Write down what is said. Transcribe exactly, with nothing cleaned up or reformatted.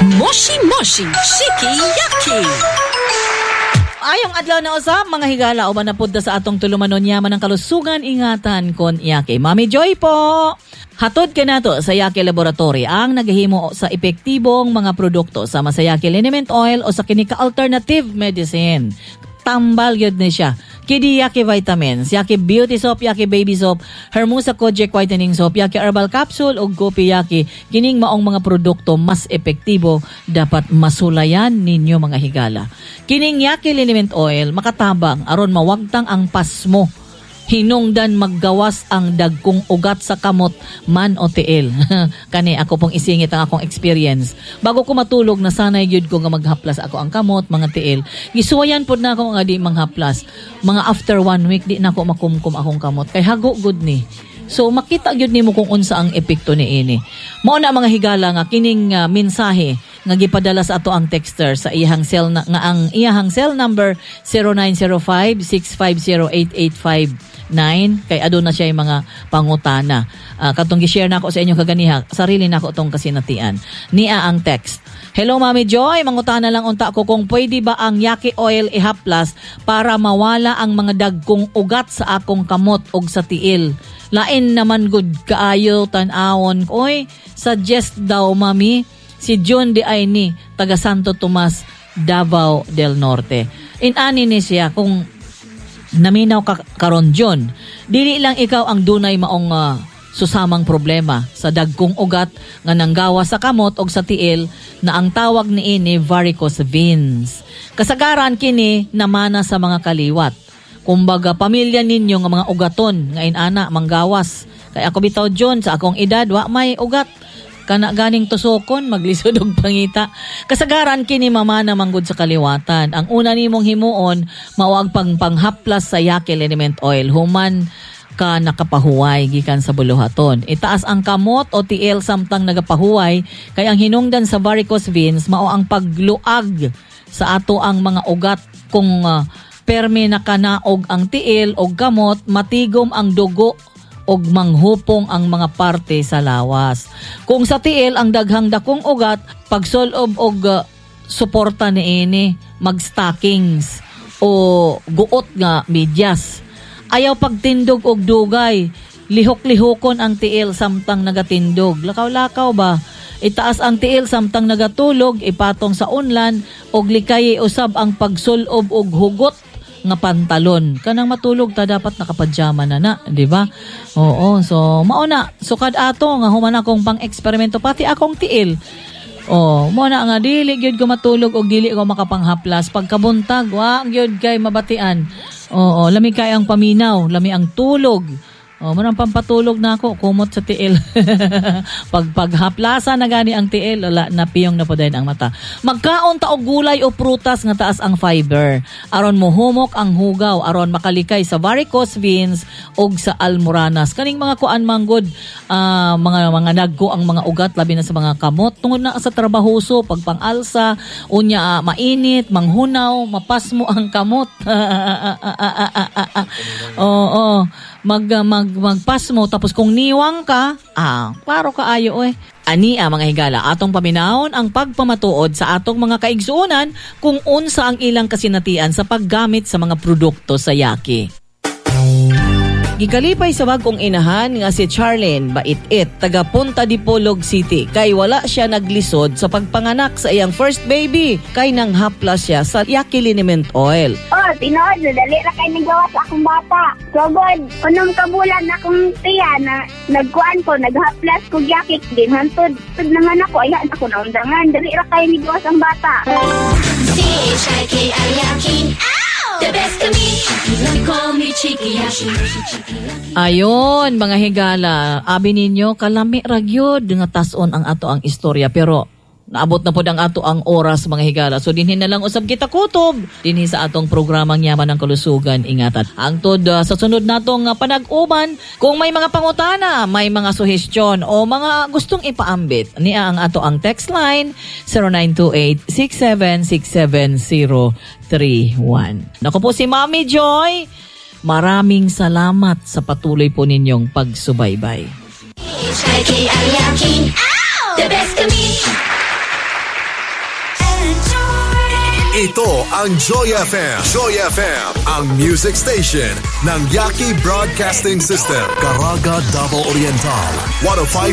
Moshi Moshi Shiki-Yaki. Ayong adlaw na usab mga higala uban na pudta sa atong tulumanon yaman ng kalusugan ingatan kon Yaki. Mami Joy po. Hatod ka nato sa Yaki Laboratory ang naghihimo sa epektibong mga produkto sama sa Yaki Liniment Oil o sa kinika alternative medicine. Tambal yun na siya. Kidi Yaki Vitamins, Yaki Beauty Soap, Yaki Baby Soap, Hermosa Kojic Whitening Soap, Yaki Herbal Capsule o Gopi Yaki. Kining maong mga produkto mas epektibo dapat masulayan ninyo mga higala. Kining Yaki Liniment Oil makatabang aron mawagtang ang pasmo. Hinungdan maggawas ang dagkong ugat sa kamot man o tiil. Kani ako pong isingit ang akong experience. Bago ko matulog na sanay gyud ko nga maghaplas ako ang kamot, mga tiil. Gisuwayan pod na ako nga di manghaplas. Mga after one week di na ako makumkum akong kamot. Kay hago good ni. So makita gyud nimo kung unsa ang epekto ni ini. Mao na mga higala nga kining uh, mensahe nga gipadala sa ato ang texter sa iyang cell na, nga ang iyang cell number zero nine zero five six five zero eight eight five nine kay aduna siya yung mga pangutana. Uh, katong gi-share na ako sa inyo kaganiha, sarili na ako tong kasinatian. Niya ang text. Hello Mami Joy, mangutana lang unta ko kung pwede ba ang Yaki Oil ihaplas para mawala ang mga dagkong ugat sa akong kamot og sa tiil. Lain naman good kaayo tan-awon. Oy, suggest daw Mami si John de Aini, taga Santo Tomas, Davao del Norte. In-ani ni siya kung naminaw ka karon John, dili lang ikaw ang dunay maong uh, susamang problema sa dagkong ugat nga nanggawa sa kamot o sa tiil na ang tawag niini varicose veins. Kasagaran kini namana sa mga kaliwat. Kumbaga pamilya ninyo nga mga ugaton nga inana manggawas. Kay ako bitaw John sa akong edad wa may ugat. Kana ganing tusokon maglisod og pangita. Kasagaran kini mamana manggod sa kaliwatan. Ang una nimong himuon mao ang pangpanghaplas sa Yaki Liniment Oil human ka nakapahuway gikan sa buluhaton. Itaas ang kamot o tiil samtang nagapahuway kay ang hinungdan sa varicose veins mao ang pagluag sa ato ang mga ugat kung uh, permi nakanaog ang tiil o kamot matigom ang dugo og manghupong ang mga parte sa lawas. Kung sa tiil ang daghang dakong ugat, pagsulob og uh, suporta niini, mag-stockings o guot nga medyas. Ayaw pagtindog og dugay, lihok-lihokon ang tiil samtang nagatindog. Lakaw-lakaw ba? Itaas ang tiil samtang nagatulog, ipatong sa unlan og likay usab ang pagsulob og hugot nga pantalon. Kanang matulog ta dapat nakapajama na na, di ba? Oo, so mauna sukad ato nga human akong pang-eksperimento pati akong tiil. Oh, mo na nga dili gyud ko matulog og dili ko makapanghaplas pagkabuntag wa gyud kay mabatian. Oo, lami kay ang paminaw, lami ang tulog. Oh, manang pampatulog na ako, kumot sa tiil. Pag paghaplasa na gani ang tiil, wala na piyong na po din ang mata. Magkaon ta og gulay o prutas nga taas ang fiber. Aron mohumok ang hugaw, aron makalikay sa varicose veins og sa almoranas. Kaning mga kuan manggod, uh, mga mga nagko ang mga ugat labi na sa mga kamot tungod na sa trabahoso, pagpangalsa, unya uh, mainit, manghunaw, mapasmo ang kamot. Oo, oh, mag mag magpasmo tapos kung niwang ka, ah, klaro ka ayo eh. Ani ah, mga higala, atong paminahon ang pagpamatuod sa atong mga kaigsuonan kung unsa ang ilang kasinatian sa paggamit sa mga produkto sa Yaki. Gikalipay sa bagong inahan nga si Charlene Bait-it, taga Punta Dipolog City, kay wala siya naglisod sa pagpanganak sa iyang first baby, kay nang haplas siya sa Yaki Liniment Oil. Oh, tinood, dali ra kay nagawa sa akong bata. So good, unong kabulan akong tiya na nagkuan ko, naghaplas ko Yaki din, hantod, tud naman ako, ayan ako na undangan, dali ra kay nagawa sa bata. C H I K I Yaki, the best to me. Call me Chiki Yaki. Ayon, mga higala, abi ninyo kalami ragyod nga tason ang ato ang istorya pero naabot na po ang ato ang oras mga higala. So dinhin na lang usab kita kutob dinhi sa atong programang Yaman ng Kalusugan ingatan. Ang tod uh, sa sunod natong uh, panag-uban kung may mga pangutana, may mga suhestyon o mga gustong ipaambit, niya ang ato ang text line zero nine two eight six seven six seven zero three one. Naku po si Mami Joy. Maraming salamat sa patuloy po ninyong pagsubaybay. The best to me. Ito ang Joy F M. Joy F M, ang music station ng Yaki Broadcasting System. Caraga, Davao Oriental. one oh five